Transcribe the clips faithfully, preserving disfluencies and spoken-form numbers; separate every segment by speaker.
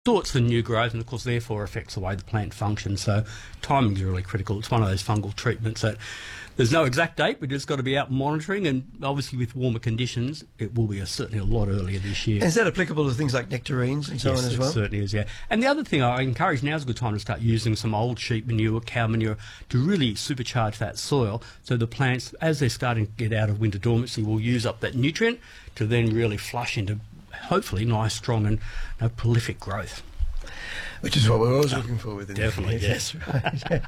Speaker 1: distorts the new growth and, of course, therefore affects the way the plant functions. So timing is really critical. It's one of those fungal treatments that there's no exact date. We've just got to be out monitoring, and obviously with warmer conditions, it will be a, certainly a lot earlier this year.
Speaker 2: Is that applicable to things like nectarines and so
Speaker 1: yes,
Speaker 2: on as well?
Speaker 1: It certainly is, yeah. And the other thing I encourage, now's a good time to start using some old sheep manure, cow manure, to really supercharge that soil, so the plants, as they're starting to get out of winter dormancy, will use up that nutrient to then really flush into hopefully nice, strong and uh, prolific growth.
Speaker 2: Which is what we're always looking for within
Speaker 1: Definitely,
Speaker 2: the
Speaker 1: yes.
Speaker 2: That's right.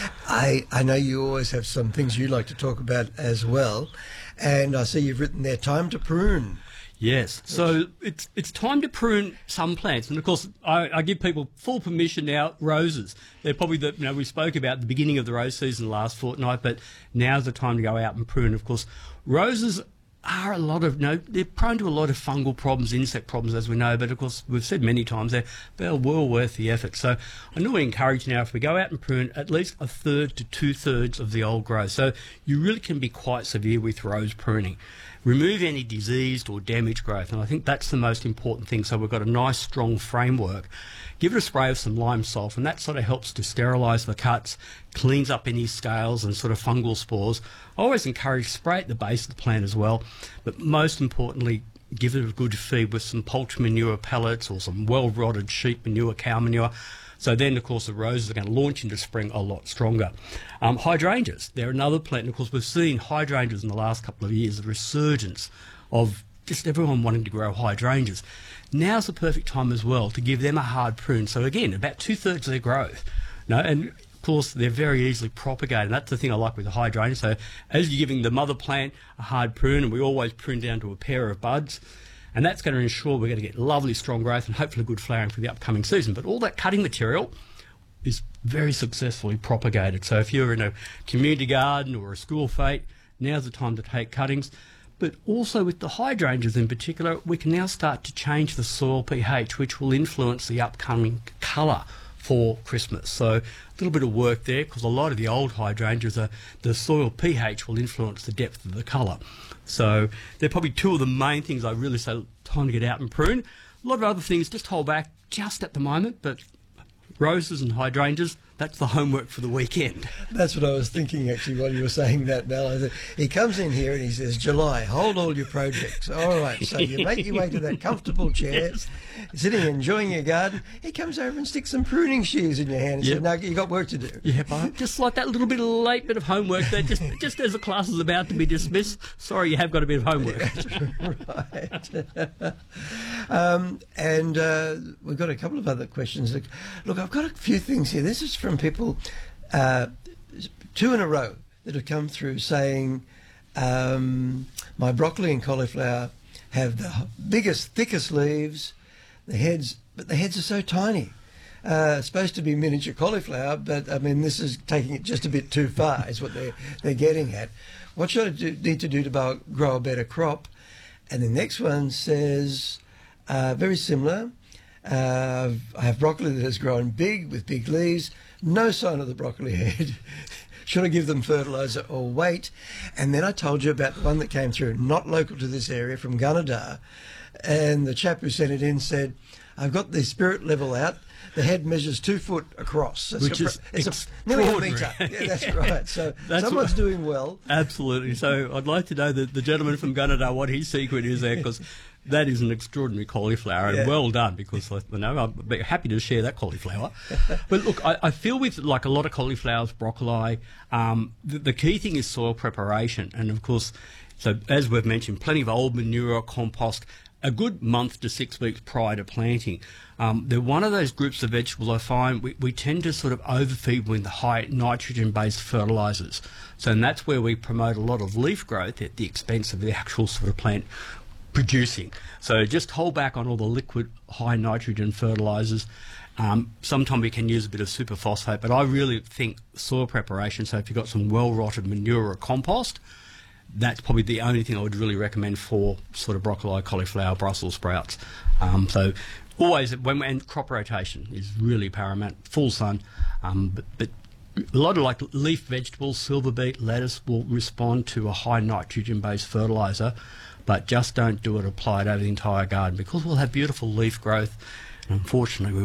Speaker 2: I, I know you always have some things you like to talk about as well, and I see you've written there, time to prune.
Speaker 1: Yes, so it's it's time to prune some plants, and of course I, I give people full permission now. Roses, they're probably the, you know, we spoke about the beginning of the rose season last fortnight, but now's the time to go out and prune. Of course, roses are a lot of, you know, they're prone to a lot of fungal problems, insect problems, as we know, but of course we've said many times they're, they're well worth the effort. So I normally encourage now, if we go out and prune, at least a third to two-thirds of the old growth. So you really can be quite severe with rose pruning. Remove any diseased or damaged growth, and I think that's the most important thing. So we've got a nice strong framework. Give it a spray of some lime sulphur, and that sort of helps to sterilise the cuts, cleans up any scales and sort of fungal spores. I always encourage spray at the base of the plant as well, but most importantly, give it a good feed with some poultry manure pellets or some well-rotted sheep manure, cow manure. So then, of course, the roses are going to launch into spring a lot stronger. Um, hydrangeas, they're another plant. And of course, we've seen hydrangeas in the last couple of years, a resurgence of just everyone wanting to grow hydrangeas. Now's the perfect time as well to give them a hard prune. So again, about two-thirds of their growth. No, and of course, they're very easily propagated. And that's the thing I like with the hydrangea. So as you're giving the mother plant a hard prune, and we always prune down to a pair of buds, and that's going to ensure we're going to get lovely strong growth and hopefully good flowering for the upcoming season. But all that cutting material is very successfully propagated. So if you're in a community garden or a school fete, now's the time to take cuttings. But also with the hydrangeas in particular, we can now start to change the soil pH, which will influence the upcoming colour for Christmas. So a little bit of work there, because a lot of the old hydrangeas, are, the soil pH will influence the depth of the colour. So they're probably two of the main things I really say, time to get out and prune. A lot of other things just hold back just at the moment, but roses and hydrangeas, that's the homework for the weekend.
Speaker 2: That's what I was thinking, actually, while you were saying that, Mel. He comes in here and he says, July, hold all your projects. All right, so you make your way to that comfortable chair, yes, sitting enjoying your garden. He comes over and sticks some pruning shears in your hand and yep. says, no, you've got work to do.
Speaker 1: Yeah, but just like that little bit of late bit of homework there, just, just as the class is about to be dismissed, sorry, you have got a bit of homework.
Speaker 2: Right. um, and uh, we've got a couple of other questions. Look, I've got a few things here. This is from people, uh, two in a row, that have come through saying, um, my broccoli and cauliflower have the biggest, thickest leaves, the heads, but the heads are so tiny. Uh, it's supposed to be miniature cauliflower, but I mean, this is taking it just a bit too far, is what they're, they're getting at. What should I do, need to do to grow a better crop? And the next one says, uh, very similar. Uh, I have broccoli that has grown big with big leaves, no sign of the broccoli head. Should I give them fertiliser or wait? And then I told you about the one that came through, not local to this area, from Gunnedah. And the chap who sent it in said, I've got the spirit level out. The head measures two foot across. It's
Speaker 1: Which
Speaker 2: a,
Speaker 1: is
Speaker 2: it's a, nearly a metre. Yeah, that's right. So
Speaker 1: that's
Speaker 2: someone's
Speaker 1: what,
Speaker 2: doing well.
Speaker 1: Absolutely. So I'd like to know the, the gentleman from Gunnedah what his secret is there, because that is an extraordinary cauliflower, and yeah. well done, because you know, I'd be happy to share that cauliflower. But look, I, I feel with like a lot of cauliflowers, broccoli, um, the, the key thing is soil preparation. And of course, so as we've mentioned, plenty of old manure, compost, a good month to six weeks prior to planting. Um, they're one of those groups of vegetables I find we, we tend to sort of overfeed with the high nitrogen-based fertilisers. So and that's where we promote a lot of leaf growth at the expense of the actual sort of plant producing. So just hold back on all the liquid high nitrogen fertilisers. Um, sometimes we can use a bit of superphosphate, but I really think soil preparation, so if you've got some well-rotted manure or compost, that's probably the only thing I would really recommend for sort of broccoli, cauliflower, Brussels sprouts. Um, so always, when and crop rotation is really paramount. Full sun, um, but, but a lot of like leaf vegetables, silver beet, lettuce will respond to a high nitrogen-based fertiliser, but just don't do it applied over the entire garden, because we'll have beautiful leaf growth. And unfortunately, we